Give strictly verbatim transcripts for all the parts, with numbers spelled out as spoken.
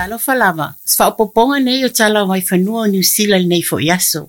Talo falava, sfa'apoponga nei o tala mai whanua o New Zealand nei fo iaso.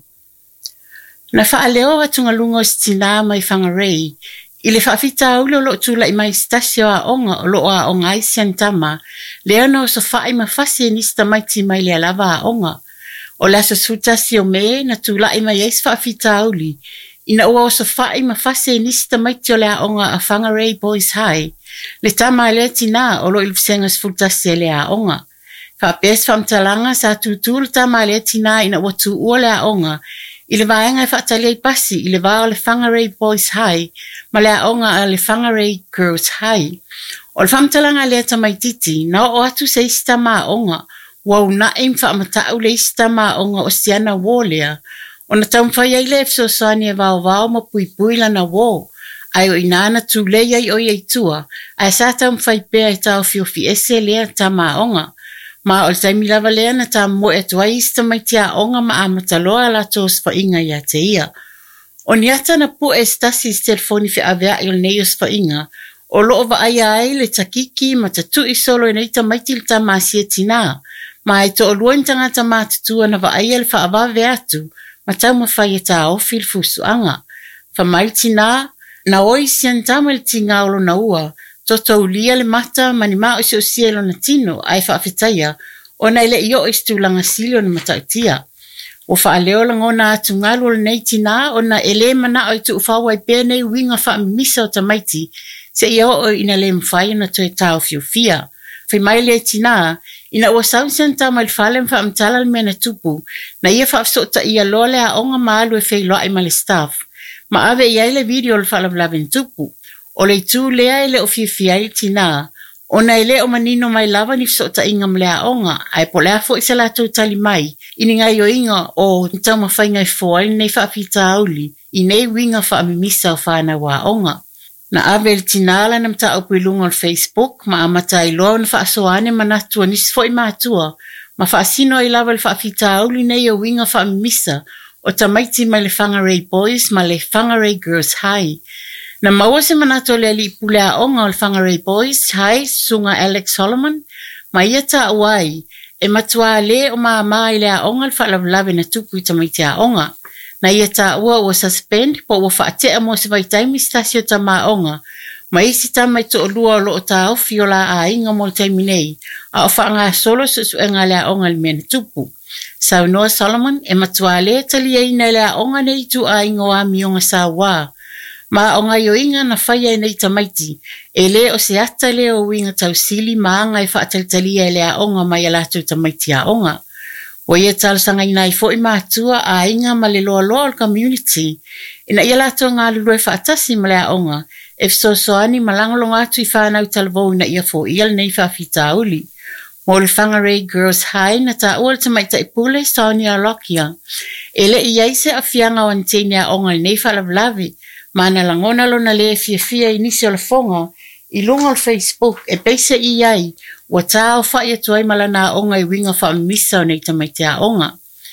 Na whaaleo atunga lungo stina mai whangarei, i le whaafita aulo lo tula i mai stasio a onga o lo a onga i siantama, leo no so whaai mawhasi e nista mai ti mai le alava a onga. O la so sutasi o me na tula i mai eis whaafita auli, ina ua o so whaai mawhasi e nista mai ti o le a onga a Whangarei Boys High, le tama le tina o lo ilfsenga sfutasi e le a onga. Ka pes whamtalanga sa tutul tama le tina ina ua tu ua le a onga, i le vaenga e whaatali ai pasi i le vao le Whangarei Boys High, ma le a onga a le Whangarei Girls High. O le whamtalanga le tamaititi, na o atu se ista maa onga, wau na im whaamatau le ista maa onga o siana wōlea, o na taumwhai ai le efso soani e vao vao ma pui pui lana wō, ai o inana tu lei ai o iei tua, ai sa taumwhai pēa e tau fiofi ese lea ta maa onga, ma o le taimi lava lea na ta mo e tuai ista mai tia onga ma a mataloa la tos fa inga ia te ia. O ni ata na pu e stasi telefoni fi avea il neos fa inga, o loo va ai ai le takiki ma tatu i solo e neita maitil ta maasia tina, ma e to o luan tangata ma tutua na va ai el fa ava veatu, ma tau ma fai e ta ofil fusu anga. Fa mai tina, na oi siantama le tinga olo na ua, to tau lia le mata mani maa o se o sielo na tino ai whaafetaya o na ile io istu langa silio na matautia. O whaaleo langona atu ngalu le nei tina o na ele mana o itu ufawa i pēnei winga whaamimisa o tamaiti se ia o ina le mwhai na toi tau fiofia. Whai mai le tina, ina ua sausian tama il whale mwhaamtala le mena tupu na ia whaafsota ia lole a onga maalu e whai loa i male staff. Ma ave ia ile video le whaalablabin tupu. O le tū lea ele o fiafiai tina, o na ele o manino mai lava ni fsota inga mlea onga, ai po lea fo isa la tau tali mai, ini ngai o inga o tau mawhai ngai fōa ni nei whaapita auli, i nei winga whaamimisa o whāna wā onga. Na ave le tinala na mta au puilunga o Facebook, ma amata i loa na whaasoane manatua nisi fo i mātua, ma whaasino i lava le whaapita auli nei o winga whaamimisa, o tamaiti mai le Whangarei Boys ma le Whangarei Girls High. Na maua se manato le li pulea onga o le Whangarei Boys High sunga Alex Solomon, ma ia ta awai, e matua le o maa maa i lea onga le whaalawalawe na tupu i tamaiti a onga. Na ia ta ua ua suspend po ua whaatea mo se vai taimi stasio ta maa onga, ma isi tamai to o lua o loo ta au fiola a inga mo le taimi nei, a o whaanga solo su su enga lea onga le mea na tupu. Sau Noah Solomon e matua le tali e ina lea onga nei tu a inga o ami onga sa waa. Ma o ngai o inga na whaia e nei tamaiti, e le o se ata le o winga tau sili maanga e whaatalitali e lea onga mai alatu tamaiti a onga. O ia talasanga ina i fo i mātua a inga ma le loa loa o community, ina ia lato ngā lulu e whaatasi ma lea onga, e fsosoani malangalonga atu i whanau talavou ina ia fo ia le nei whaafita uli. Mo le Whangarei Girls High na ta ua le tamaita i pule Sonia Lokia, e le i aise a fianga o antene a onga le nei whalavlavi, mana langona lo na le fia fia inisi o le fonga, i lunga o Facebook e peisa i ai, wa tā o whaia tuai malana onga i winga wha misa o nei tamaiti a onga.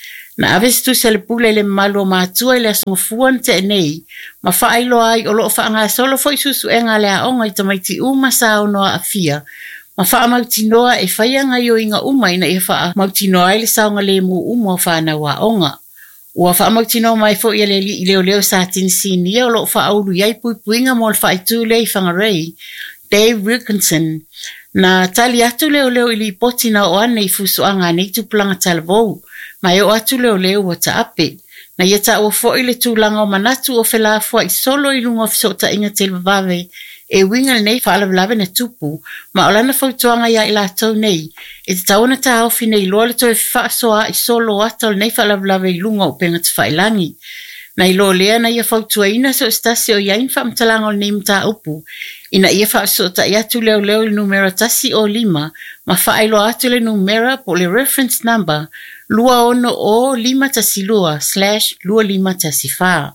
Na avestu se le pule le malu o mātua i le asongafuan te nei, ma whailo ai o loo whaanga solo fo isusu enga le a onga i tamaiti uma sa o noa a fia, ma wha mautinoa e whaia ngai o inga uma ina i wha mautinoa i le saunga le mu uma o whaana wa onga. Ua wha mautino mai fo i le i leo leo sa tinisini o lo wha aulu iai pui puinga mo le wha i tū lei Whangarei, Dave Wilkinson, na tali atu leo leo i li poti na o ane i fusuanga nei tupulanga talavou, mai o atu leo leo wa ta ape, na ia ta ua fo i le tūlanga o manatu o whelafua i solo i lunga fisota inga te vave, e winga nei whaalawalawe na tupu, ma o lana fautuanga ia i la tau nei, e te tauna ta haufi nei loa le toi whaasoa i solo atal nei whaalawalawe i lunga o penga te whailangi. Na i lo lea na ia fautua ina so stasi o iain whaamtalanga o nei mta upu, ina ia whaasota i atu leo leo le numera tasi o lima, ma whailo atu le numera po le reference number, lua ono o lima tasi lua, slash lua lima tasi wha.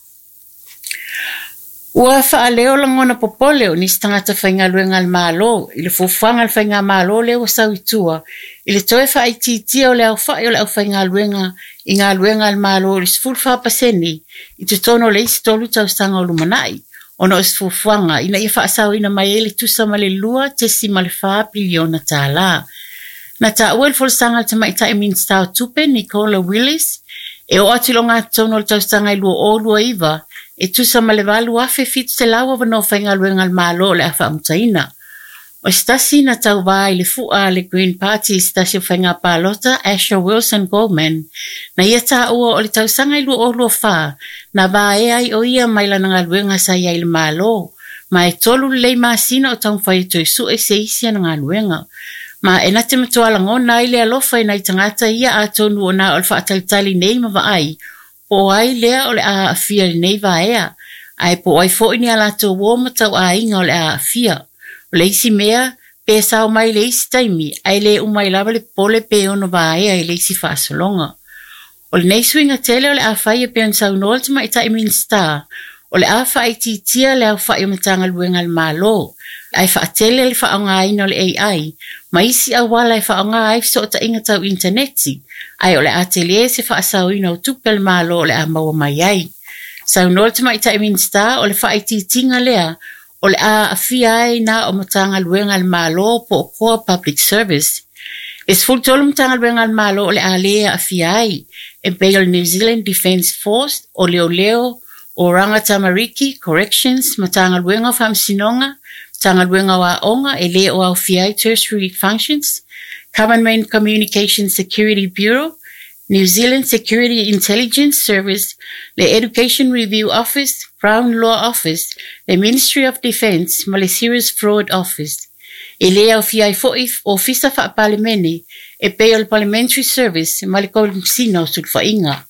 Ua wha leo langona popole o nisi tangata whainga luenga al malo, i le fufuanga al whainga malo leo sau itua, i le toe wha aititia o leo wha o leo whainga luenga, i ngā luenga al malo i sful wha paseni, i te tono le isi tolu tau stanga o lumanai, ono is fufuanga, ina ia wha asau ina mai ele tusa ma le lua, tesi ma le wha piliona tā la. Na ta uel folsanga te mai ta imin stau tupe Nicola Willis, e o ati longa tono le tausanga i lua o lua iwa, e tusa malewalu afe fitu te lawa wano whainga luenga al malo le afa amtaina. O stasi na tau wā i le fua le Green Party stasi o whainga pālota Asher Wilson Goldman, na ia tā ua o le tausanga i lua o lua wha, na wā e ai o ia maila nga luenga sa ia i le malo, ma e tolu lei maasina o tau whai toi su e se isia nga luenga. Ma e nate matuala ngona i lea lofa i nai tangata ia a tonu o na o le whaatalitali nei ma ai, po ai lea o le a afia nei va ea, ai po ai fo ini ala tō wōma tau a inga o le a afia. O le isi mea, pe sao mai le isi taimi, ai le umai lava le pole pe ono va ea i le isi whaasolonga. O le nei swinga tele o le a whaia pe on sau noltima i ta imin star, o le a whai ti tia le au whai o matanga luenga le malo, ai whaatele le whaonga ina o le A I, ma isi a wala e whaonga ai so ta inga tau interneti, ai o le atelier se whaasau ina o tupe le malo o le a maua mai ai. Sau noltima i ta imin star o le whai ti tinga lea, o le a awhia ai na o matanga luenga le malo po o koa public service. Es full tolu matanga luenga le malo o le a lea awhia ai, e pei o New Zealand Defence Force, o leo leo, o Ranga Tamariki Corrections, matanga luenga whamsinonga, tanga luenga wa onga e le o awhia tertiary functions, Government Communications Security Bureau, New Zealand Security Intelligence Service, the Education Review Office, Crown Law Office, the Ministry of Defence, ma le Serious Fraud Office. E le au fiai foif o fisa wha palemene, e pe o le Parliamentary Service, ma le kolumsina o sulfa inga.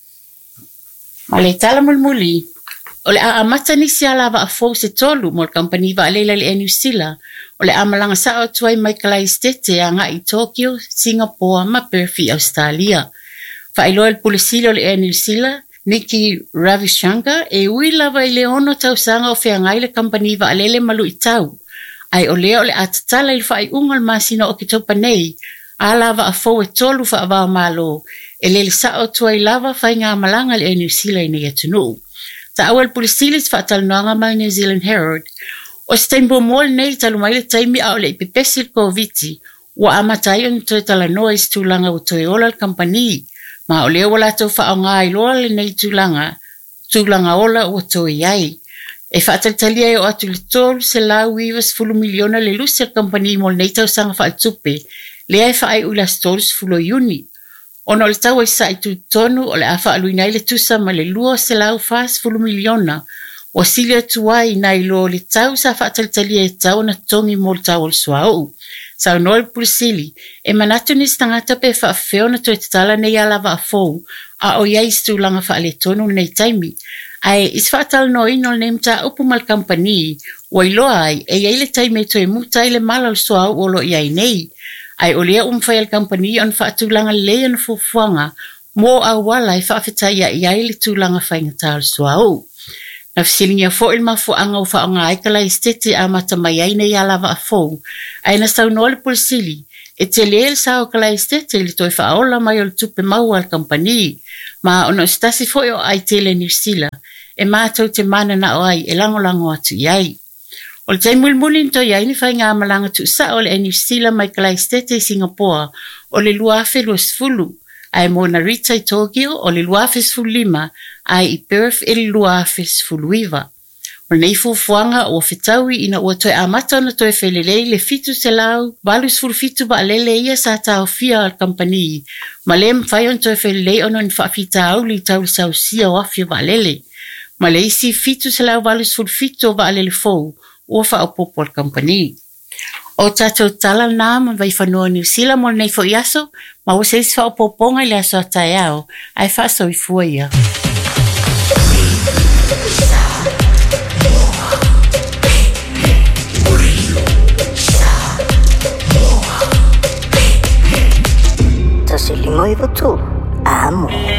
Ma le tala mulmuli, o le a amata nisi ala wa a fau se tolu mo le kampani wa alela le enu sila, o le amalanga sa o tuai mai kalai stete a nga i Tokyo, Singapore, ma Perfi, Australia. Whaeloa le pulisilo le enu sila, Nikki Ravishankar, e ui lava i le ono tau sanga o whiangai le kampani wa alele malu i tau. Ai o leo le atatala i whai ungal masina o ki taupa nei, a lava a fau e tolu wha awa malo, e le le sa o tuai lava whai ngā malanga le enu sila i nei atunu. Ta awal pulisilis wha talunanga mai New Zealand Herald, o steimbo mol nei talu mai le taimi au le ipipesil koviti, wa amatai on toi tala noa is tūlanga o toi ola le kampani, ma o leo wala tau wha o ngā iloa le nei tūlanga, tūlanga ola o toi ai. E wha atalitalia e o atu le tolu se lau iwas fulu miliona le lusi al kampani mol nei tau sanga wha atupe, le ai wha ai ulas tolu se fulo iuni. Ono le tau ai sa i tu tonu o le a wha aluina i le tusa ma le lua se lau whaas fulu miliona, o silia tuai na ilo le tau sa wha atalitalia e tau na tongi mol tau al suau. Sau noel pulisili, e manatu nis tangata pe wha feo na toi tatala nei alawa a fou, a o iai stulanga wha ale tonu nei taimi. Ai, is wha atal no ino le nemta upu mal kampani, o iloa ai, e iai le taimi toi muta i le mala al suau o lo iai nei. Ai o lea umwhai al kampani on wha atulanga lean fufuanga, mo a wala i wha awhitai a iai le tūlanga whaingata al suau. Na fisilingia fo il mafuanga o wha o ngā aikala i stete a mata mai aina i alawa a fou, ai na sau noa le polisili, e te leel sa o kala i stete li toi wha aola mai o le tupe mau al kampani, ma ono stasi fo o ai tele New Zealand, e mātou te mana na o ai e lango lango atu iai. O le taimulmulin to iai ni whai ngā malanga tu sa o le New Zealand mai kala i stete i Singapore, o le luafe luas fulu, ai mo na Rita i Tokyo o le luafe sfulu lima, ai i Perth e le luafe sfulu iwa. O nei fufuanga o fitaui ina ua toi amata na toi whelelei le fitu se lau, walu sfulu fitu ba alele ia sa tau fia al kampani, ma le mwhai on toi whelelei ono ni whaafita au li tau sau sia o afia ba alele. Ma le isi fitu se lau walu sfulu fitu ba alele fou, ua wha o popo al kampani. O tatou tala nāma vai whanua New Zealand mo nei fo iaso, ma o seis wha o poponga i le aso atai au, ai wha so i fua ia. Ta se lingoi votu, amo.